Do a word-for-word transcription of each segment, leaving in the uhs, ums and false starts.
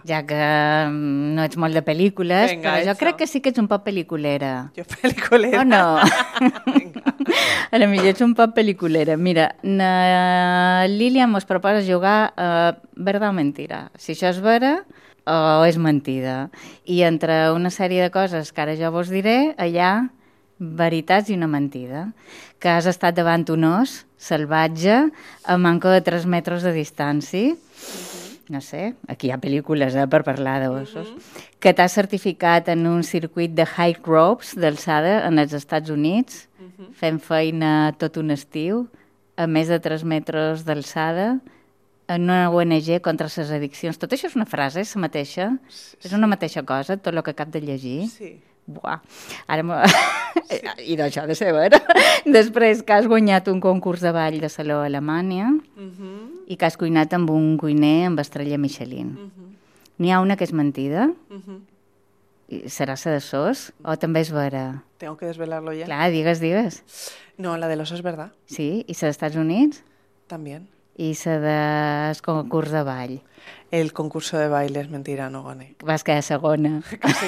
Ja que mm, no ets molt de pel·lícules, Venga, però jo hecho. crec que sí que ets un poc pel·liculera. Jo pel·liculera. O no? Vinga. A la millor ets un poc pel·liculera. Mira, na Lília mos proposa jugar a verdad o mentira. Si això és vera o és mentida. I entre una sèrie de coses que ara jo vos diré, hi ha veritats i una mentida. Que has estat davant un os salvatge a manco de tres metres de distància. No sé, aquí hi ha pel·lícules eh, per parlar d'ossos. Uh-huh. Que t'has certificat en un circuit de high ropes d'alçada en els Estats Units, uh-huh. fent feina tot un estiu, a més de tres metres d'alçada, en una O N G contra les addiccions. Tot això és una frase, és la mateixa? Sí. És una mateixa cosa, tot el que acabo de llegir? Sí. Buah, ara... Me... Sí. I d'això de ser vera. Després que has guanyat un concurs de ball de saló a Alemanya uh-huh. i que has cuinat amb un cuiner amb estrella Michelin. Uh-huh. N'hi ha una que és mentida? Uh-huh. I serà la de sos? O també és vera? Tengo que desvelarlo ya. Clar, digues, digues. No, la del oso es verdad. Sí? I la dels Estats Units? También. I la del concurs de ball? El concurso de baile es mentira, no gané. Vas quedar segona. Sí.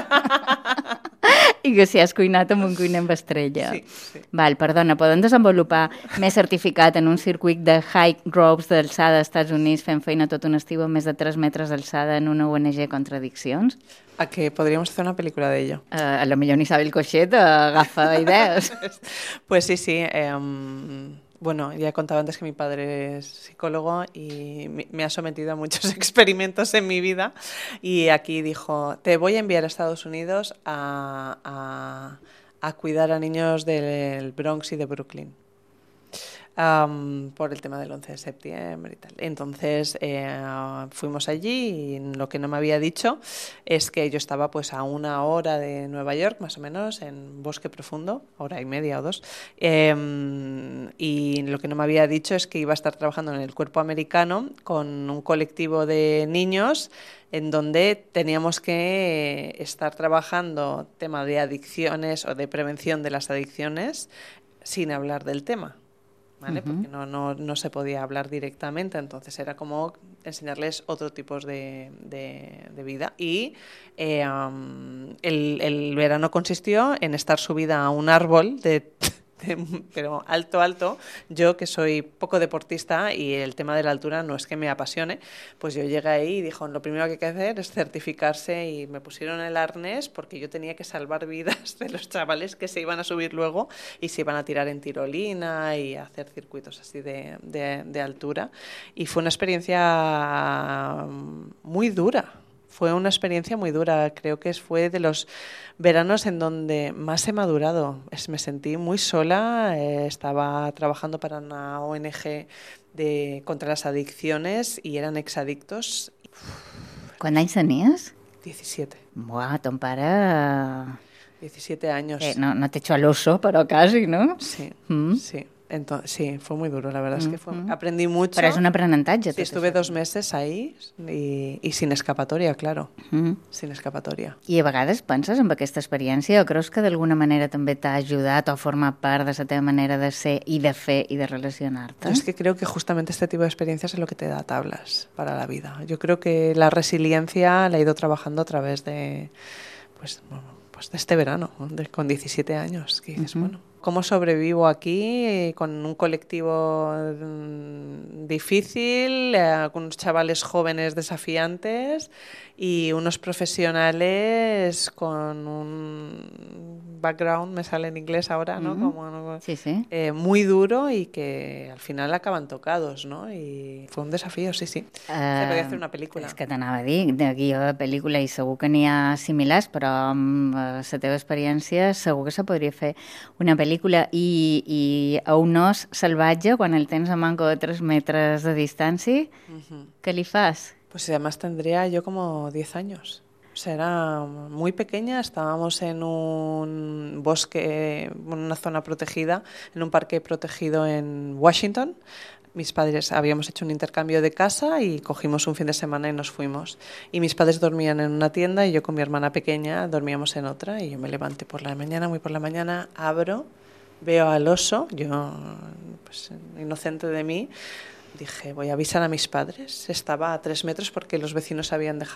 I que si has cuinat amb un cuiner amb estrella. Sí, sí. Val, perdona, podem desenvolupar més certificat en un circuit de high ropes d'alçada als Estats Units fent feina tot un estiu a més de tres metres d'alçada en una O N G contra addiccions? A que podríamos hacer una película de ello. Uh, a lo millor Isabel Cochet agafa idees. Pues sí, sí. Eh, bueno, ya he contado antes que mi padre es psicólogo y me ha sometido a muchos experimentos en mi vida. Y aquí dijo, te voy a enviar a Estados Unidos a, a, a cuidar a niños del Bronx y de Brooklyn. Um, por el tema del once de septiembre y tal. Entonces eh, fuimos allí y lo que no me había dicho es que yo estaba pues a una hora de Nueva York, más o menos, en Bosque Profundo, hora y media o dos, eh, y lo que no me había dicho es que iba a estar trabajando en el Cuerpo Americano con un colectivo de niños en donde teníamos que estar trabajando tema de adicciones o de prevención de las adicciones sin hablar del tema. ¿Vale? Uh-huh. Porque no, no, no se podía hablar directamente, entonces era como enseñarles otro tipo de, de, de vida. Y eh, um, el, el verano consistió en estar subida a un árbol de... pero alto, alto. Yo, que soy poco deportista y el tema de la altura no es que me apasione, pues yo llegué ahí y dijo, lo primero que hay que hacer es certificarse, y me pusieron el arnés porque yo tenía que salvar vidas de los chavales que se iban a subir luego y se iban a tirar en tirolina y a hacer circuitos así de, de, de altura. Y fue una experiencia muy dura. Fue una experiencia muy dura, creo que fue de los veranos en donde más he madurado. Es, me sentí muy sola, eh, estaba trabajando para una O N G de, contra las adicciones y eran exadictos. ¿Quants anys tenies? diecisiete. Buah, ton pare... diecisiete años. Eh, no, no te echó al oso, pero casi, ¿no? Sí, mm. sí. Entonces, sí, fue muy duro, la verdad mm, es que fue, mm. aprendí mucho. Però és un aprenentatge. Sí, estuve això. dos meses ahí y, y sin escapatoria, claro, mm. sin escapatoria. I a vegades penses en aquesta experiència o creus que d'alguna manera també t'ha ajudat o forma part de la teva manera de ser i de fer i de relacionar-te? Yo es que creo que justamente este tipo de experiencias es lo que te da tablas para la vida. Yo creo que la resiliencia la he ido trabajando a través de, pues, pues de este verano, de, con diecisiete años, que dices, uh-huh. bueno... ¿Cómo sobrevivo aquí con un colectivo difícil, eh, con unos chavales jóvenes desafiantes y unos profesionales con un background, me sale en inglés ahora, ¿no? Mm-hmm. Como, sí, sí. Eh, muy duro y que al final acaban tocados, ¿no? Y fue un desafío, sí, sí. Uh, Se podía hacer una pel·lícula. És que t'anava a dir, de guió de pel·lícula, i segur que n'hi ha similars, però amb la teva experiència segur que se podria fer una pel·lícula. I, i a un os salvatge, quan el tens a manco de tres metres de distància, uh-huh. què li fas? Pues además tendría yo como diez años. O sea, era muy pequeña, estábamos en un bosque, en una zona protegida, en un parque protegido en Washington. Mis padres habíamos hecho un intercambio de casa y cogimos un fin de semana y nos fuimos. Y mis padres dormían en una tienda y yo con mi hermana pequeña dormíamos en otra. Y yo me levanté por la mañana, muy por la mañana, abro, veo al oso, yo, pues, inocente de mí, dije, voy a avisar a mis padres. Estaba a tres metros porque los vecinos habían dejado